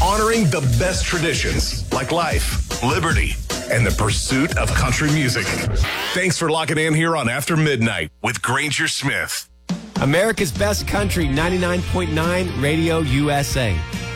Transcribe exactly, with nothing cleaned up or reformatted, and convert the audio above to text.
honoring the best traditions like life, liberty, and the pursuit of country music. Thanks for locking in here on After Midnight with Granger Smith. America's Best Country, ninety-nine point nine Radio U S A.